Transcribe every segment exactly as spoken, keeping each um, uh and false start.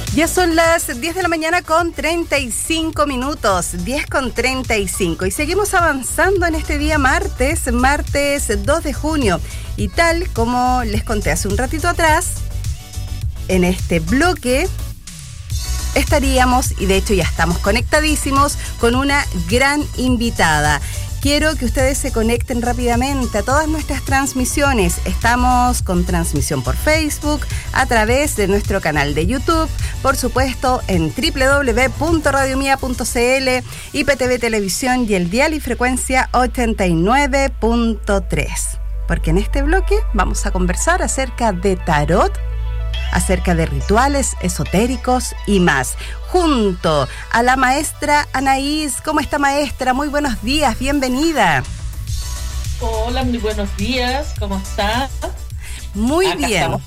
Ya son las diez de la mañana con treinta y cinco minutos, diez con treinta y cinco. Y seguimos avanzando en este día martes, martes dos de junio. Y tal como les conté hace un ratito atrás, en este bloque estaríamos, y de hecho ya estamos conectadísimos, con una gran invitada. Quiero que ustedes se conecten rápidamente a todas nuestras transmisiones. Estamos con transmisión por Facebook, a través de nuestro canal de YouTube, por supuesto en doble u doble u doble u punto radio mía punto c l, I P T V Televisión y el dial y frecuencia ochenta y nueve punto tres. Porque en este bloque vamos a conversar acerca de tarot, acerca de rituales esotéricos y más, junto a la maestra Anaís. ¿Cómo está, maestra? Muy buenos días, bienvenida. Hola, muy buenos días, ¿cómo está? Muy Acá bien. Estamos.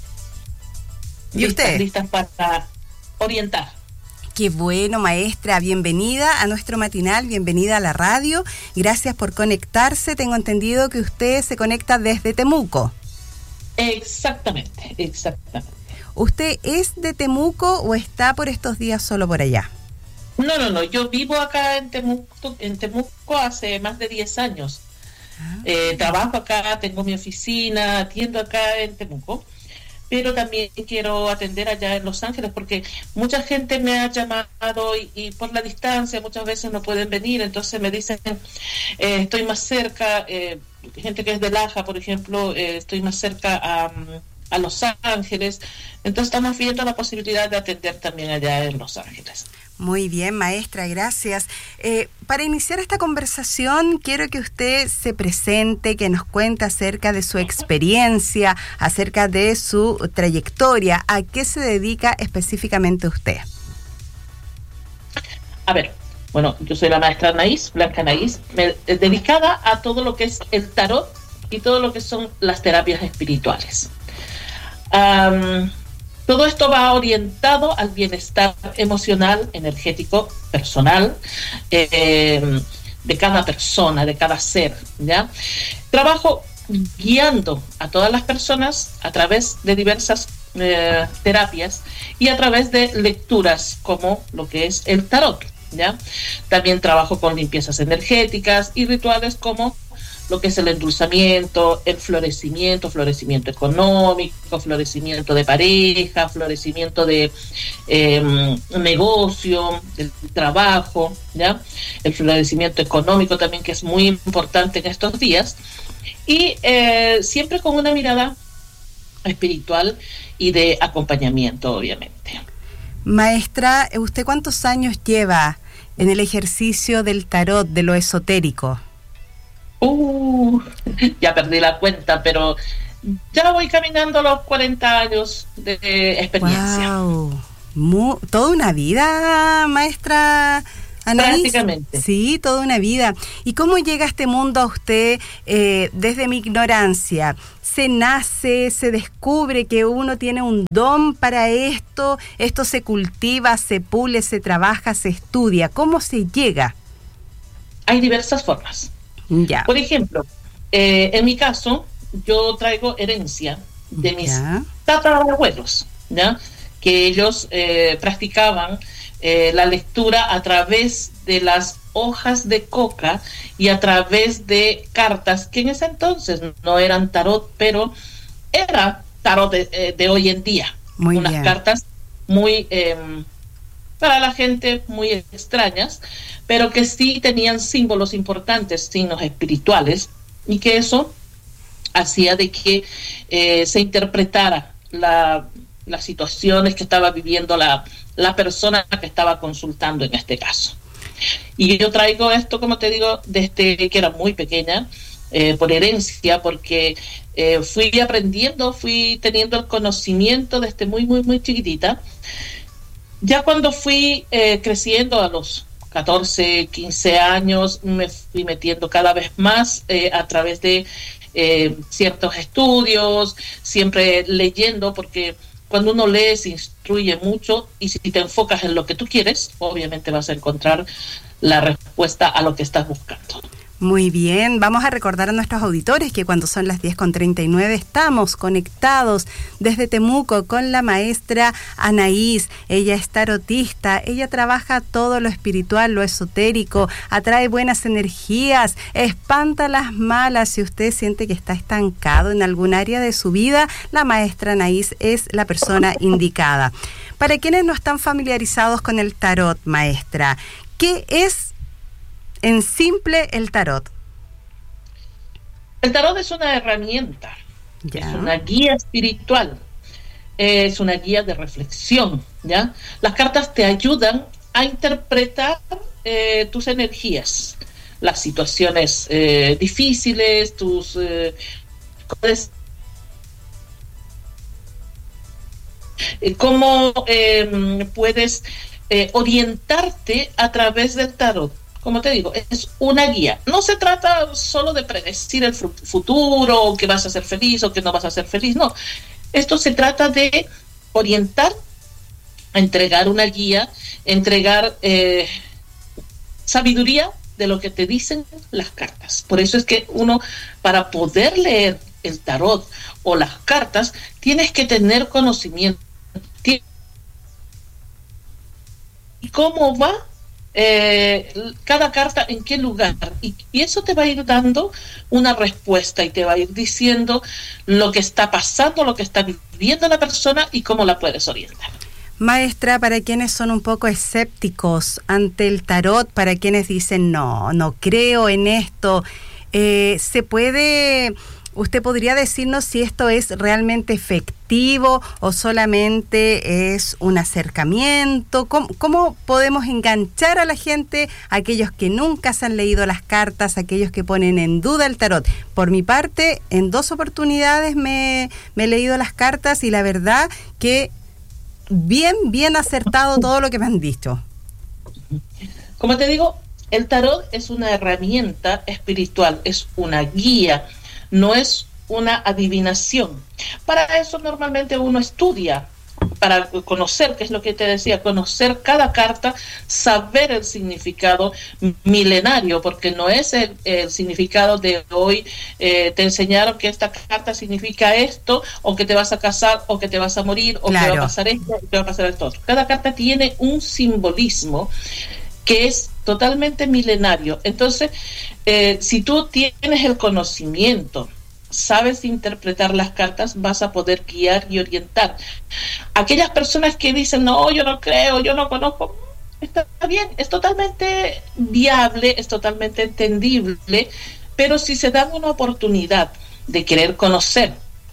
¿Y usted? Listas para orientar. Qué bueno, maestra, bienvenida a nuestro matinal, bienvenida a la radio. Gracias por conectarse. Tengo entendido que usted se conecta desde Temuco. Exactamente, exactamente. ¿Usted es de Temuco o está por estos días solo por allá? No, no, no, yo vivo acá en Temuco, en Temuco hace más de diez años. Ah. Eh, trabajo acá, tengo mi oficina, atiendo acá en Temuco, pero también quiero atender allá en Los Ángeles porque mucha gente me ha llamado y, y por la distancia muchas veces no pueden venir, entonces me dicen, eh, estoy más cerca, eh, gente que es de Laja, por ejemplo, eh, estoy más cerca a, a Los Ángeles, entonces estamos viendo la posibilidad de atender también allá en Los Ángeles. Muy bien, maestra, gracias. Eh, para iniciar esta conversación, quiero que usted se presente, que nos cuente acerca de su experiencia, acerca de su trayectoria. ¿A qué se dedica específicamente usted? A ver, bueno, yo soy la maestra Anaís, Blanca Anaís, me, eh, dedicada a todo lo que es el tarot y todo lo que son las terapias espirituales. Um, Todo esto va orientado al bienestar emocional, energético, personal, eh, de cada persona, de cada ser, ¿ya? Trabajo guiando a todas las personas a través de diversas eh, terapias y a través de lecturas como lo que es el tarot, ¿ya? También trabajo con limpiezas energéticas y rituales como lo que es el endulzamiento, el florecimiento, florecimiento económico, florecimiento de pareja, florecimiento de eh, negocio, del trabajo, ¿ya? El florecimiento económico también, que es muy importante en estos días, y eh, siempre con una mirada espiritual y de acompañamiento, obviamente. Maestra, ¿usted cuántos años lleva en el ejercicio del tarot, de lo esotérico? Uh, ya perdí la cuenta, pero ya voy caminando los cuarenta años de experiencia. Wow. Muy, toda una vida, maestra Anaís. Prácticamente. Sí, toda una vida. ¿Y cómo llega este mundo a usted eh, desde mi ignorancia? ¿Se nace, se descubre que uno tiene un don para esto? ¿Esto se cultiva, se pule, se trabaja, se estudia? ¿Cómo se llega? Hay diversas formas. Ya. Por ejemplo, eh, en mi caso, yo traigo herencia de mis ya. tatarabuelos, ¿ya? Que ellos eh, practicaban eh, la lectura a través de las hojas de coca y a través de cartas, que en ese entonces no eran tarot, pero era tarot de, eh, de hoy en día. Muy Unas bien. cartas muy... Eh, para la gente muy extrañas, pero que sí tenían símbolos importantes, signos espirituales, y que eso hacía de que eh, se interpretara la, las situaciones que estaba viviendo la, la persona que estaba consultando en este caso. Y yo traigo esto, como te digo, desde que era muy pequeña, eh, por herencia, porque eh, fui aprendiendo, fui teniendo el conocimiento desde muy, muy, muy chiquitita. Ya cuando fui eh, creciendo a los catorce, quince años, me fui metiendo cada vez más eh, a través de eh, ciertos estudios, siempre leyendo, porque cuando uno lee se instruye mucho y si te enfocas en lo que tú quieres, obviamente vas a encontrar la respuesta a lo que estás buscando. Muy bien, vamos a recordar a nuestros auditores que cuando son las diez con treinta y nueve estamos conectados desde Temuco con la maestra Anaís. Ella es tarotista, ella trabaja todo lo espiritual, lo esotérico, atrae buenas energías, espanta las malas. Si usted siente que está estancado en algún área de su vida, la maestra Anaís es la persona indicada. Para quienes no están familiarizados con el tarot, maestra, ¿qué es en simple el tarot? El tarot es una herramienta, ya. Es una guía espiritual, es una guía de reflexión, ¿ya? Las cartas te ayudan a interpretar eh, tus energías, las situaciones eh, difíciles, tus eh, cómo eh, puedes eh, orientarte a través del tarot. Como te digo, es una guía. No se trata solo de predecir el futuro, o que vas a ser feliz o que no vas a ser feliz. No, esto se trata de orientar, entregar una guía, entregar eh, sabiduría de lo que te dicen las cartas. Por eso es que uno, para poder leer el tarot o las cartas, tienes que tener conocimiento. ¿Y cómo va Eh, cada carta en qué lugar? Y, y eso te va a ir dando una respuesta y te va a ir diciendo lo que está pasando, lo que está viviendo la persona y cómo la puedes orientar. Maestra, para quienes son un poco escépticos ante el tarot, para quienes dicen no, no creo en esto, eh, ¿se puede... ¿Usted podría decirnos si esto es realmente efectivo o solamente es un acercamiento? ¿Cómo, cómo podemos enganchar a la gente, a aquellos que nunca se han leído las cartas, a aquellos que ponen en duda el tarot? Por mi parte, en dos oportunidades me, me he leído las cartas y la verdad que bien, bien acertado todo lo que me han dicho. Como te digo, el tarot es una herramienta espiritual, es una guía. No es una adivinación. Para eso normalmente uno estudia, para conocer, que es lo que te decía, conocer cada carta, saber el significado milenario, porque no es el, el significado de hoy. Eh, te enseñaron que esta carta significa esto, o que te vas a casar, o que te vas a morir, o claro, que va a pasar esto, o que va a pasar esto otro. Cada carta tiene un simbolismo que es totalmente milenario. Entonces, eh, si tú tienes el conocimiento, sabes interpretar las cartas, vas a poder guiar y orientar. Aquellas personas que dicen, no, yo no creo, yo no conozco, está bien, es totalmente viable, es totalmente entendible, pero si se dan una oportunidad de querer conocer,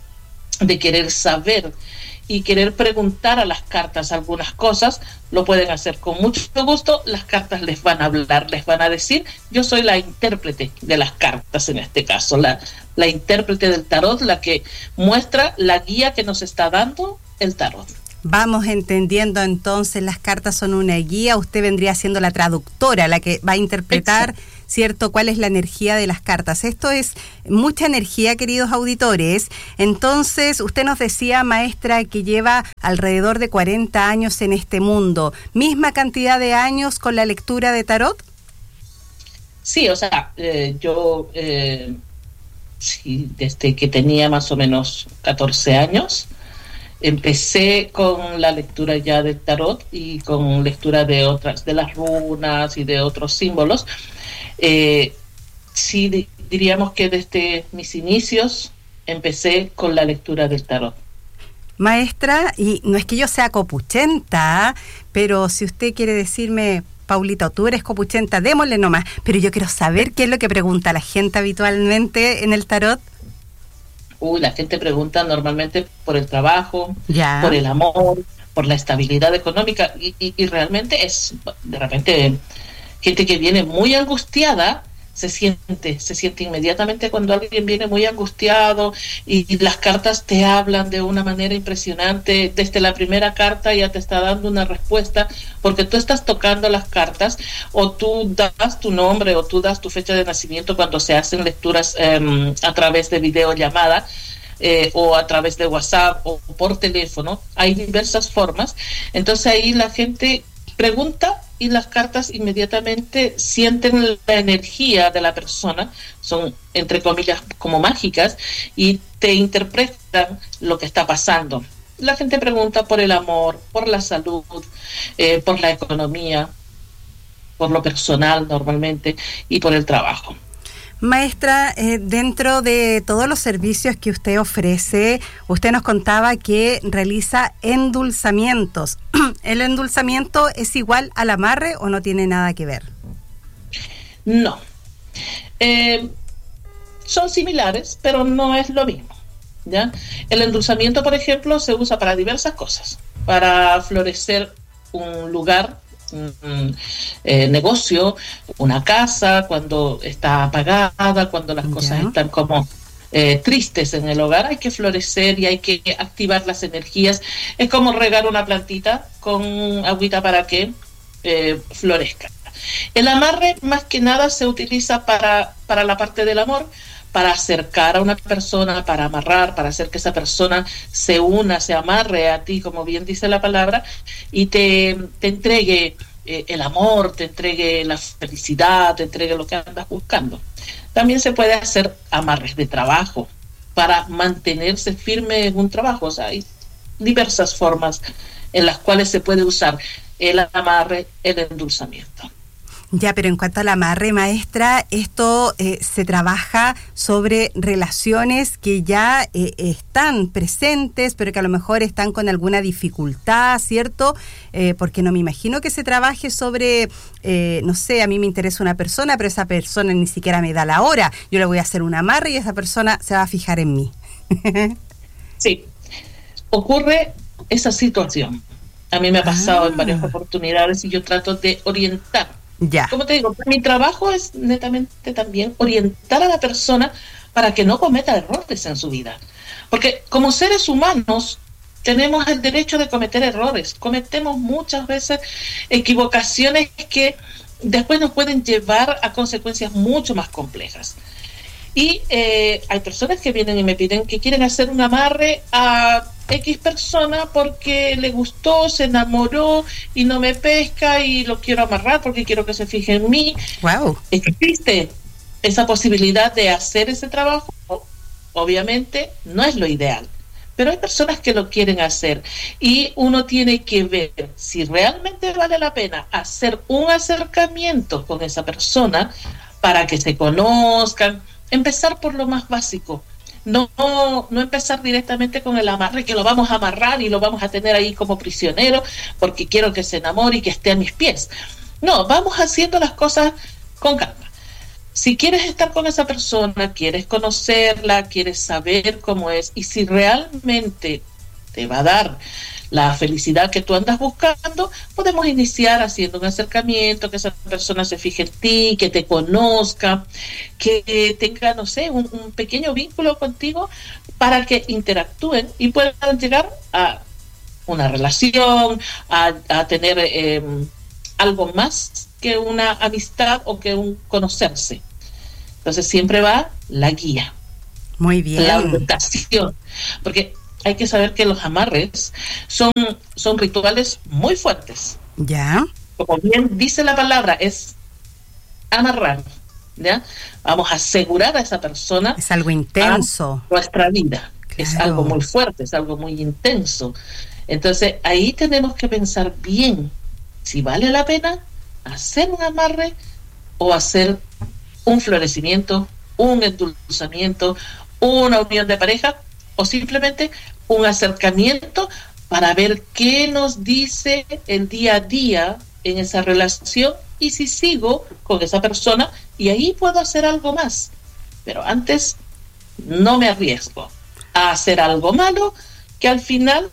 de querer saber y querer preguntar a las cartas algunas cosas, lo pueden hacer con mucho gusto. Las cartas les van a hablar, les van a decir. Yo soy la intérprete de las cartas en este caso, la, la intérprete del tarot, la que muestra la guía que nos está dando el tarot. Vamos entendiendo entonces, las cartas son una guía, usted vendría siendo la traductora, la que va a interpretar, exacto, ¿cierto?, cuál es la energía de las cartas. Esto es mucha energía, queridos auditores. Entonces, usted nos decía, maestra, que lleva alrededor de cuarenta años en este mundo. ¿Misma cantidad de años con la lectura de tarot? Sí, o sea, eh, yo eh, sí, desde que tenía más o menos catorce años, empecé con la lectura ya del tarot y con lectura de otras, de las runas y de otros símbolos. Eh, sí, di- diríamos que desde mis inicios empecé con la lectura del tarot. Maestra, y no es que yo sea copuchenta, pero si usted quiere decirme, Paulita, tú eres copuchenta, démosle nomás, pero yo quiero saber qué es lo que pregunta la gente habitualmente en el tarot. Uy, la gente pregunta normalmente por el trabajo, ya, por el amor, por la estabilidad económica, y, y, y realmente es, de repente, gente que viene muy angustiada, se siente, se siente inmediatamente cuando alguien viene muy angustiado y, y las cartas te hablan de una manera impresionante. Desde la primera carta ya te está dando una respuesta, porque tú estás tocando las cartas, o tú das tu nombre o tú das tu fecha de nacimiento cuando se hacen lecturas eh, a través de videollamada, eh, o a través de WhatsApp o por teléfono. Hay diversas formas. Entonces ahí la gente pregunta y las cartas inmediatamente sienten la energía de la persona, son entre comillas como mágicas, y te interpretan lo que está pasando. La gente pregunta por el amor, por la salud, eh, por la economía, por lo personal normalmente y por el trabajo. Maestra, eh, dentro de todos los servicios que usted ofrece, usted nos contaba que realiza endulzamientos. ¿El endulzamiento es igual al amarre o no tiene nada que ver? No. Eh, son similares, pero no es lo mismo, ¿ya? El endulzamiento, por ejemplo, se usa para diversas cosas. Para florecer un lugar, un eh, negocio, una casa, cuando está apagada, cuando las cosas yeah. están como eh, tristes en el hogar, hay que florecer y hay que activar las energías. Es como regar una plantita con agüita para que eh, florezca. El amarre más que nada se utiliza para, para la parte del amor, para acercar a una persona, para amarrar, para hacer que esa persona se una, se amarre a ti, como bien dice la palabra, y te, te entregue eh, el amor, te entregue la felicidad, te entregue lo que andas buscando. También se puede hacer amarres de trabajo para mantenerse firme en un trabajo. O sea, hay diversas formas en las cuales se puede usar el amarre, el endulzamiento. Ya, pero en cuanto al amarre, maestra, esto eh, se trabaja sobre relaciones que ya eh, están presentes, pero que a lo mejor están con alguna dificultad, ¿cierto? Eh, porque no me imagino que se trabaje sobre, eh, no sé, a mí me interesa una persona, pero esa persona ni siquiera me da la hora. Yo le voy a hacer un amarre y esa persona se va a fijar en mí. Sí, ocurre esa situación. A mí me ha pasado ah. en varias oportunidades y yo trato de orientar. Ya. Como te digo, mi trabajo es netamente también orientar a la persona para que no cometa errores en su vida. Porque como seres humanos tenemos el derecho de cometer errores. Cometemos muchas veces equivocaciones que después nos pueden llevar a consecuencias mucho más complejas. Y eh, hay personas que vienen y me piden que quieren hacer un amarre a X persona porque le gustó, se enamoró y no me pesca y lo quiero amarrar porque quiero que se fije en mí. Wow. Existe esa posibilidad de hacer ese trabajo. Obviamente no es lo ideal, pero hay personas que lo quieren hacer y uno tiene que ver si realmente vale la pena hacer un acercamiento con esa persona para que se conozcan. Empezar por lo más básico, no, no, no empezar directamente con el amarre, que lo vamos a amarrar y lo vamos a tener ahí como prisionero porque quiero que se enamore y que esté a mis pies. No, vamos haciendo las cosas con calma. Si quieres estar con esa persona, quieres conocerla, quieres saber cómo es, y si realmente te va a dar la felicidad que tú andas buscando, podemos iniciar haciendo un acercamiento, que esa persona se fije en ti, que te conozca, que tenga, no sé, un, un pequeño vínculo contigo para que interactúen y puedan llegar a una relación, a, a tener eh, algo más que una amistad o que un conocerse. Entonces siempre va la guía. Muy bien. La orientación. Porque hay que saber que los amarres son, son rituales muy fuertes. Ya. Como bien dice la palabra, es amarrar, ¿ya? Vamos a asegurar a esa persona. Es algo intenso. Nuestra vida. Claro. Es algo muy fuerte, es algo muy intenso. Entonces, ahí tenemos que pensar bien si vale la pena hacer un amarre o hacer un florecimiento, un endulzamiento, una unión de pareja o simplemente un acercamiento para ver qué nos dice el día a día en esa relación y si sigo con esa persona y ahí puedo hacer algo más. Pero antes no me arriesgo a hacer algo malo que al final,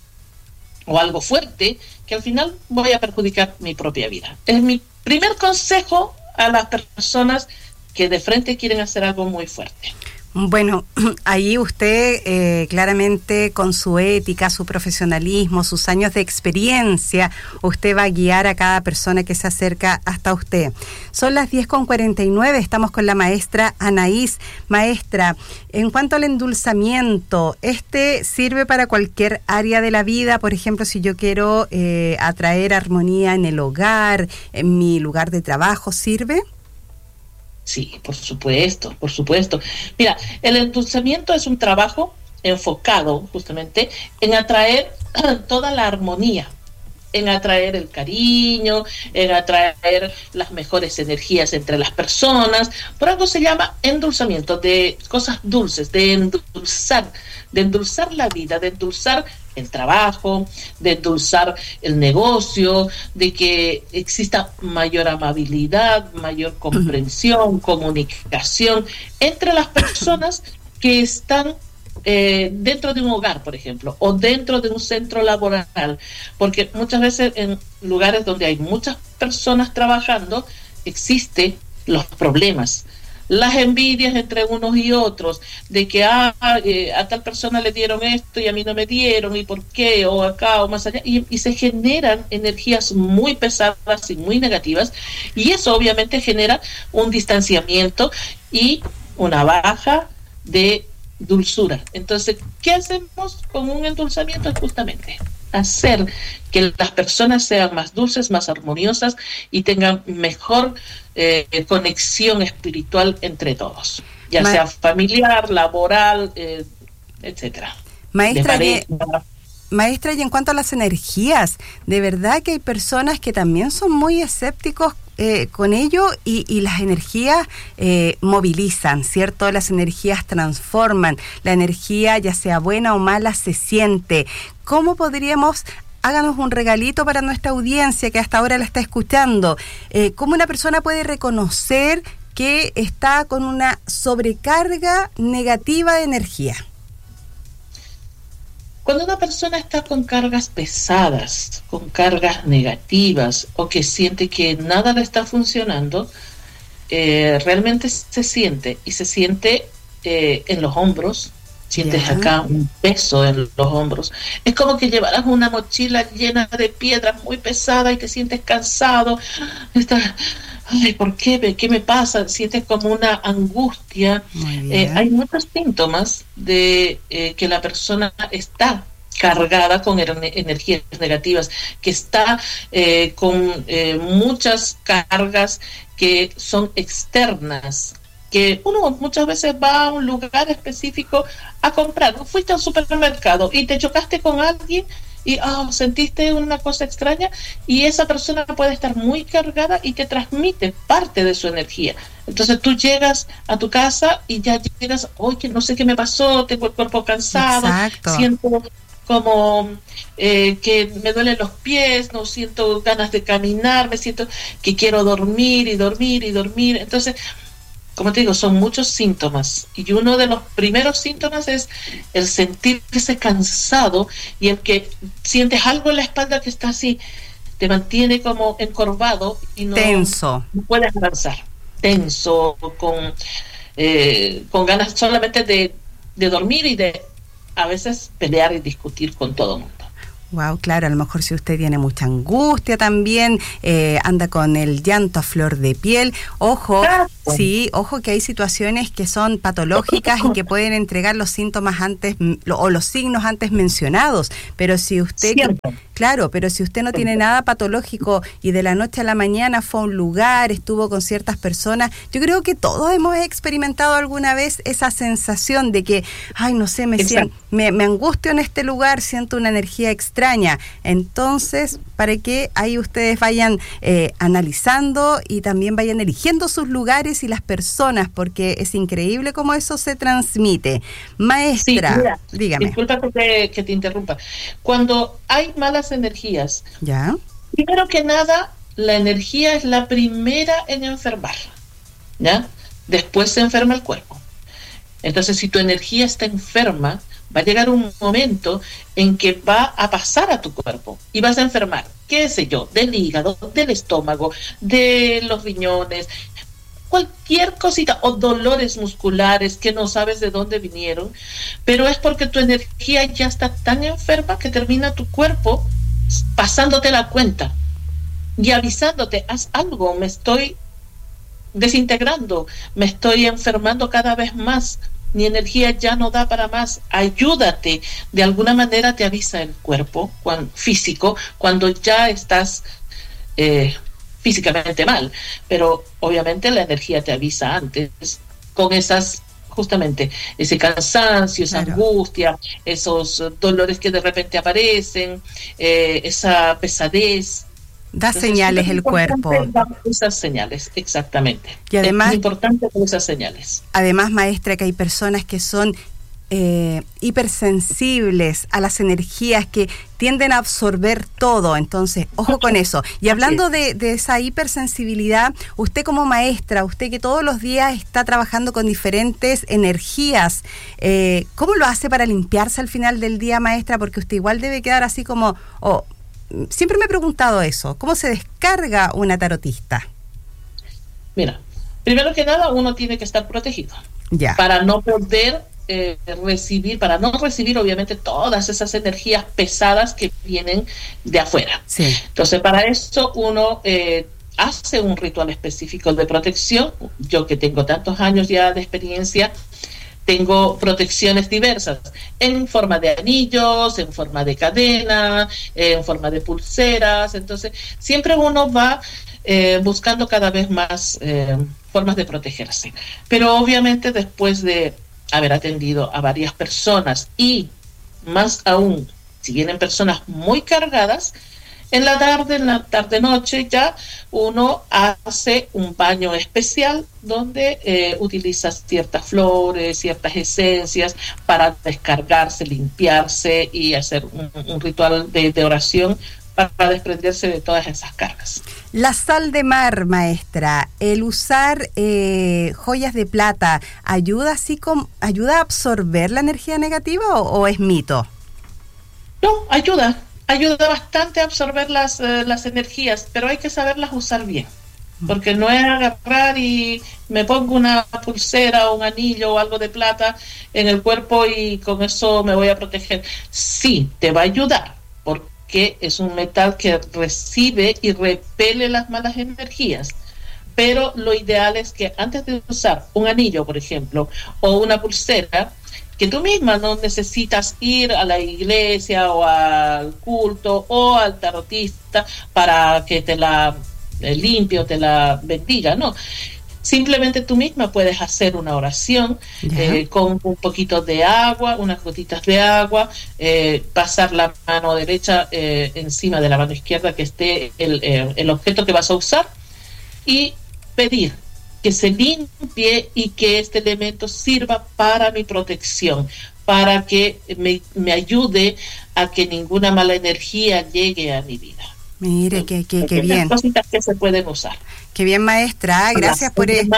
o algo fuerte, que al final voy a perjudicar mi propia vida. Es mi primer consejo a las personas que de frente quieren hacer algo muy fuerte. Bueno, ahí usted eh, claramente con su ética, su profesionalismo, sus años de experiencia, usted va a guiar a cada persona que se acerca hasta usted. Son las diez con cuarenta y nueve, estamos con la maestra Anaís. Maestra, en cuanto al endulzamiento, ¿este sirve para cualquier área de la vida? Por ejemplo, si yo quiero eh, atraer armonía en el hogar, en mi lugar de trabajo, ¿sirve? Sí, por supuesto, por supuesto. Mira, el endulzamiento es un trabajo enfocado justamente en atraer toda la armonía, en atraer el cariño, en atraer las mejores energías entre las personas. Por algo se llama endulzamiento, de cosas dulces, de endulzar, de endulzar la vida, de endulzar el trabajo, de endulzar el negocio, de que exista mayor amabilidad, mayor comprensión, comunicación entre las personas que están eh, dentro de un hogar, por ejemplo, o dentro de un centro laboral, porque muchas veces en lugares donde hay muchas personas trabajando existen los problemas, las envidias entre unos y otros, de que ah, eh, a tal persona le dieron esto y a mí no me dieron, y por qué, o acá, o más allá, y, y se generan energías muy pesadas y muy negativas, y eso obviamente genera un distanciamiento y una baja de dulzura. Entonces, ¿qué hacemos con un endulzamiento? Justamente hacer que las personas sean más dulces, más armoniosas y tengan mejor eh, conexión espiritual entre todos, ya Ma- sea familiar, laboral, eh, etcétera. Maestra, y, maestra, y en cuanto a las energías, de verdad que hay personas que también son muy escépticos Eh, con ello y, y las energías eh, movilizan, ¿cierto? Las energías transforman, la energía, ya sea buena o mala, se siente. ¿Cómo podríamos, háganos un regalito para nuestra audiencia que hasta ahora la está escuchando, eh, cómo una persona puede reconocer que está con una sobrecarga negativa de energía? Cuando una persona está con cargas pesadas, con cargas negativas, o que siente que nada le está funcionando, eh, realmente se siente, y se siente eh, en los hombros, sientes yeah. acá un peso en los hombros. Es como que llevaras una mochila llena de piedras muy pesada y te sientes cansado, estás... Ay, ¿por qué? ¿Qué me pasa? Sientes como una angustia. Eh, hay muchos síntomas de eh, que la persona está cargada con er- energías negativas, que está eh, con eh, muchas cargas que son externas, que uno muchas veces va a un lugar específico a comprar. Fuiste al supermercado y te chocaste con alguien y oh, sentiste una cosa extraña, y esa persona puede estar muy cargada y te transmite parte de su energía. Entonces tú llegas a tu casa y ya llegas, oye, no sé qué me pasó, tengo el cuerpo cansado, Exacto. siento como eh, que me duelen los pies, no siento ganas de caminar, me siento que quiero dormir y dormir y dormir. Entonces, como te digo, son muchos síntomas, y uno de los primeros síntomas es el sentirse cansado y el que sientes algo en la espalda que está así, te mantiene como encorvado y no, tenso. no puedes avanzar, tenso, con, eh, con ganas solamente de, de dormir y de a veces pelear y discutir con todo el mundo. Wow, claro, a lo mejor si usted tiene mucha angustia también, eh, anda con el llanto a flor de piel, ojo, ah, bueno. sí, ojo que hay situaciones que son patológicas y que pueden entregar los síntomas antes, o los signos antes mencionados, pero si usted, Cierto. claro, pero si usted no tiene nada patológico y de la noche a la mañana fue a un lugar, estuvo con ciertas personas, yo creo que todos hemos experimentado alguna vez esa sensación de que, ay, no sé, me, siento, me, me angustio en este lugar, siento una energía extraña. Entonces, para que ahí ustedes vayan eh, analizando y también vayan eligiendo sus lugares y las personas, porque es increíble cómo eso se transmite. Maestra, sí, mira, dígame. Disculpa que te, que te interrumpa. Cuando hay malas energías, ¿ya? Primero que nada, la energía es la primera en enfermar, ¿ya? Después se enferma el cuerpo. Entonces, si tu energía está enferma, va a llegar un momento en que va a pasar a tu cuerpo y vas a enfermar, qué sé yo, del hígado, del estómago, de los riñones, cualquier cosita, o dolores musculares que no sabes de dónde vinieron, pero es porque tu energía ya está tan enferma que termina tu cuerpo pasándote la cuenta y avisándote, haz algo, me estoy desintegrando, me estoy enfermando cada vez más, mi energía ya no da para más, ayúdate. De alguna manera te avisa el cuerpo cuando, físico cuando ya estás eh, físicamente mal, pero obviamente la energía te avisa antes con esas, justamente ese cansancio, esa claro. angustia, esos dolores que de repente aparecen, eh, esa pesadez. Da Entonces, señales el cuerpo. Esas señales, exactamente. Y además, es importante esas señales. Además, maestra, que hay personas que son eh, hipersensibles a las energías, que tienden a absorber todo. Entonces, ojo con eso. Y hablando de, de esa hipersensibilidad, usted como maestra, usted que todos los días está trabajando con diferentes energías, eh, ¿cómo lo hace para limpiarse al final del día, maestra? Porque usted igual debe quedar así como... Oh, siempre me he preguntado eso, ¿cómo se descarga una tarotista? Mira, primero que nada uno tiene que estar protegido ya. para no poder eh, recibir, para no recibir obviamente todas esas energías pesadas que vienen de afuera. Sí. Entonces para eso uno eh, hace un ritual específico de protección. Yo que tengo tantos años ya de experiencia, tengo protecciones diversas, en forma de anillos, en forma de cadena, en forma de pulseras. Entonces, siempre uno va eh, buscando cada vez más eh, formas de protegerse. Pero obviamente después de haber atendido a varias personas y más aún, si vienen personas muy cargadas, en la tarde, en la tarde-noche ya uno hace un baño especial donde eh, utiliza ciertas flores, ciertas esencias para descargarse, limpiarse y hacer un, un ritual de, de oración para desprenderse de todas esas cargas. La sal de mar, maestra, el usar eh, joyas de plata, ¿ayuda así como, ayuda a absorber la energía negativa o, o es mito? No, ayuda. Ayuda bastante a absorber las, uh, las energías, pero hay que saberlas usar bien, porque no es agarrar y me pongo una pulsera o un anillo o algo de plata en el cuerpo y con eso me voy a proteger. Sí, te va a ayudar, porque es un metal que recibe y repele las malas energías, pero lo ideal es que antes de usar un anillo, por ejemplo, o una pulsera, que tú misma no necesitas ir a la iglesia o al culto o al tarotista para que te la eh, limpie o te la bendiga, no. Simplemente tú misma puedes hacer una oración eh, con un poquito de agua, unas gotitas de agua, eh, pasar la mano derecha eh, encima de la mano izquierda que esté el, eh, el objeto que vas a usar y pedir que se limpie y que este elemento sirva para mi protección, para que me, me ayude a que ninguna mala energía llegue a mi vida. Mire, qué, qué, qué bien. Cositas que se pueden usar. Qué bien, maestra. Gracias por eso.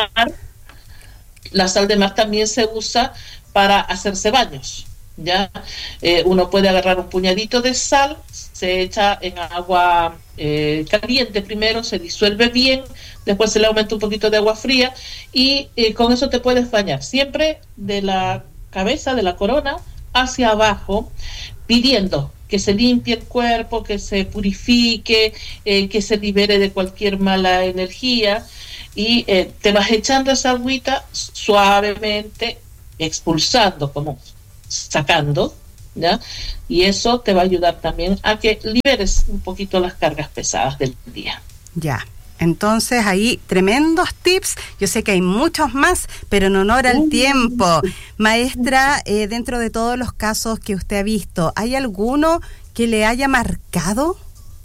La sal de mar también se usa para hacerse baños. ¿Ya? Eh, uno puede agarrar un puñadito de sal, se echa en agua eh, caliente primero, se disuelve bien, después se le aumenta un poquito de agua fría y eh, con eso te puedes bañar, siempre de la cabeza, de la corona hacia abajo, pidiendo que se limpie el cuerpo, que se purifique, eh, que se libere de cualquier mala energía y eh, te vas echando esa agüita suavemente, expulsando como sacando, ¿ya? Y eso te va a ayudar también a que liberes un poquito las cargas pesadas del día. Ya, entonces ahí tremendos tips, yo sé que hay muchos más, pero en honor al tiempo, maestra, eh, dentro de todos los casos que usted ha visto, ¿hay alguno que le haya marcado?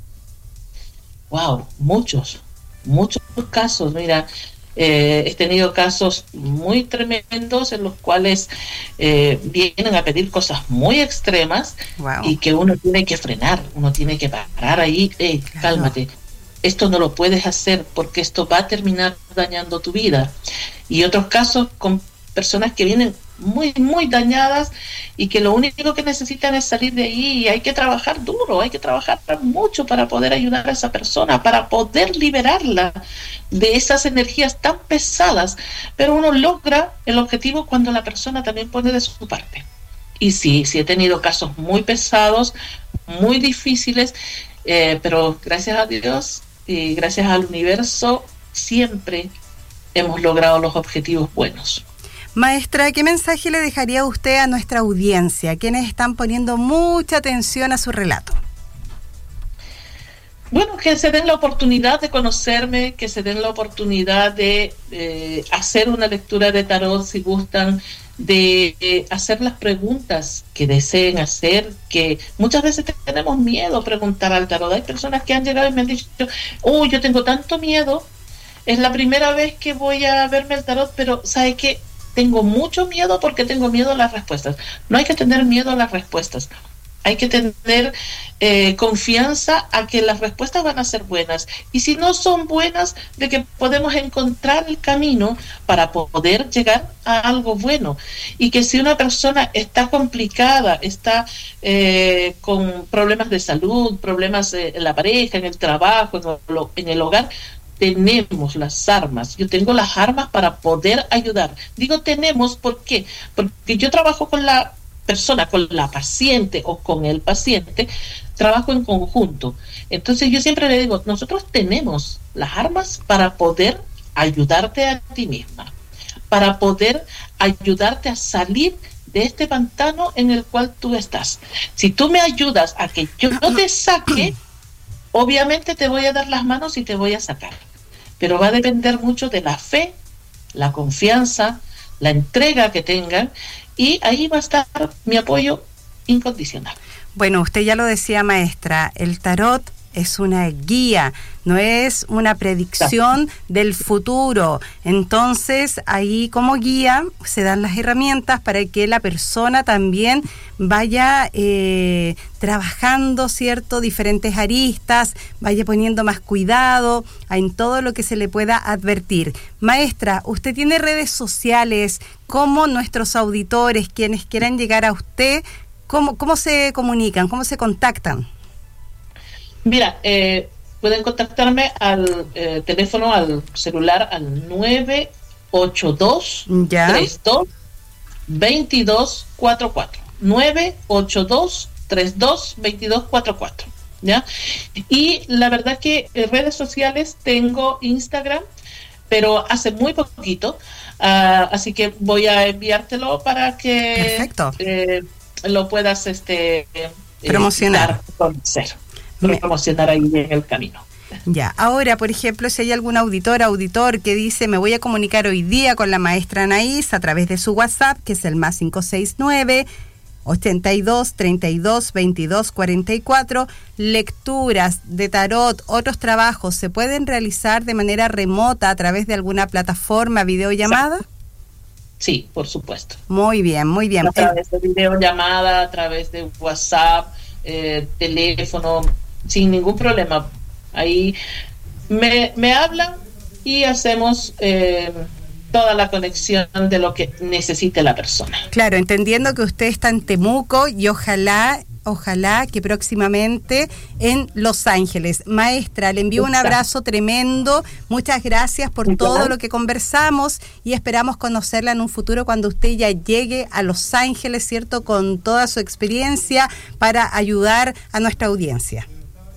Wow, muchos, muchos casos, mira. Eh, he tenido casos muy tremendos en los cuales eh, vienen a pedir cosas muy extremas. Wow. Y que uno tiene que frenar, uno tiene que parar ahí, hey, claro. Cálmate, esto no lo puedes hacer porque esto va a terminar dañando tu vida. Y otros casos con personas que vienen muy, muy dañadas y que lo único que necesitan es salir de ahí, y hay que trabajar duro, hay que trabajar mucho para poder ayudar a esa persona, para poder liberarla de esas energías tan pesadas, pero uno logra el objetivo cuando la persona también pone de su parte. Y sí, sí he tenido casos muy pesados, muy difíciles, eh, pero gracias a Dios y gracias al universo siempre hemos logrado los objetivos buenos. Maestra, ¿qué mensaje le dejaría usted a nuestra audiencia, quienes están poniendo mucha atención a su relato? Bueno, que se den la oportunidad de conocerme, que se den la oportunidad de eh, hacer una lectura de tarot si gustan, de eh, hacer las preguntas que deseen hacer, que muchas veces tenemos miedo a preguntar al tarot. Hay personas que han llegado y me han dicho, oh, yo tengo tanto miedo, es la primera vez que voy a verme el tarot, pero ¿sabe qué? Tengo mucho miedo porque tengo miedo a las respuestas. No hay que tener miedo a las respuestas. Hay que tener eh, confianza a que las respuestas van a ser buenas. Y si no son buenas, de que podemos encontrar el camino para poder llegar a algo bueno. Y que si una persona está complicada, está eh, con problemas de salud, problemas eh, en la pareja, en el trabajo, en, lo, en el hogar, tenemos las armas. Yo tengo las armas para poder ayudar. Digo tenemos, ¿por qué? Porque yo trabajo con la persona, con la paciente o con el paciente, trabajo en conjunto. Entonces yo siempre le digo, nosotros tenemos las armas para poder ayudarte a ti misma, para poder ayudarte a salir de este pantano en el cual tú estás. Si tú me ayudas a que yo no te saque, obviamente te voy a dar las manos y te voy a sacar. Pero va a depender mucho de la fe, la confianza, la entrega que tengan, y ahí va a estar mi apoyo incondicional. Bueno, usted ya lo decía, maestra, el tarot es una guía, no es una predicción del futuro. Entonces, ahí como guía se dan las herramientas para que la persona también vaya eh, trabajando, ¿cierto?, diferentes aristas, vaya poniendo más cuidado en todo lo que se le pueda advertir. Maestra, usted tiene redes sociales, ¿cómo nuestros auditores, quienes quieran llegar a usted, cómo, cómo se comunican, cómo se contactan? Mira, eh, pueden contactarme al eh, teléfono, al celular, al nueve ocho dos, tres dos, dos dos cuatro cuatro. nueve ocho dos, tres dos, dos dos cuatro cuatro. ¿Ya? Y la verdad que en redes sociales tengo Instagram, pero hace muy poquito, uh, así que voy a enviártelo para que eh, lo puedas este, promocionar. Eh, conocer. promocionar ahí en el camino. Ya, ahora, por ejemplo, si hay algún auditor, auditor que dice, me voy a comunicar hoy día con la maestra Anaís a través de su WhatsApp, que es el más cinco seis nueve, ochenta y dos, treinta y dos, veintidós, cuarenta y cuatro, lecturas de tarot, otros trabajos, ¿se pueden realizar de manera remota a través de alguna plataforma, videollamada? Sí, por supuesto. Muy bien, muy bien. A través de videollamada, a través de WhatsApp, eh, teléfono, sin ningún problema. Ahí me, me hablan y hacemos eh, toda la conexión de lo que necesite la persona. Claro, entendiendo que usted está en Temuco y ojalá, ojalá que próximamente en Los Ángeles. Maestra, le envío un abrazo tremendo. Muchas gracias por todo lo que conversamos y esperamos conocerla en un futuro cuando usted ya llegue a Los Ángeles, ¿cierto? Con toda su experiencia para ayudar a nuestra audiencia.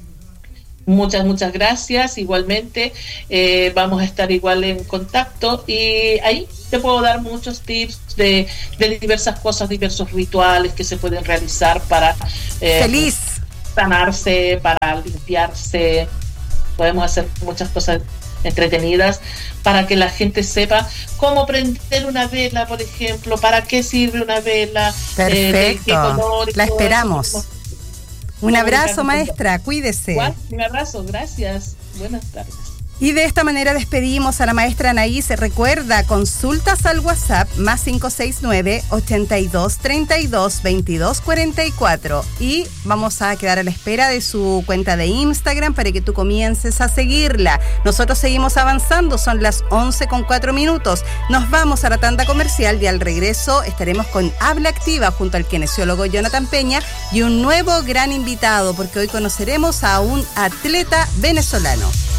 Muchas, muchas gracias. Igualmente, eh, vamos a estar igual en contacto y ahí te puedo dar muchos tips de, de diversas cosas, diversos rituales que se pueden realizar para eh, ¡Feliz! sanarse, para limpiarse. Podemos hacer muchas cosas entretenidas para que la gente sepa cómo prender una vela, por ejemplo, para qué sirve una vela. Perfecto. Eh, de qué color, la esperamos. Eso. Un abrazo, maestra, cuídese. Un abrazo, gracias. Buenas tardes. Y de esta manera despedimos a la maestra Anaís. Recuerda, consultas al WhatsApp más cinco seis nueve, ochenta y dos, treinta y dos, veintidós cuarenta y cuatro. Y vamos a quedar a la espera de su cuenta de Instagram para que tú comiences a seguirla. Nosotros seguimos avanzando, son las once con cuatro minutos. Nos vamos a la tanda comercial y al regreso estaremos con Habla Activa junto al kinesiólogo Jonathan Peña y un nuevo gran invitado, porque hoy conoceremos a un atleta venezolano.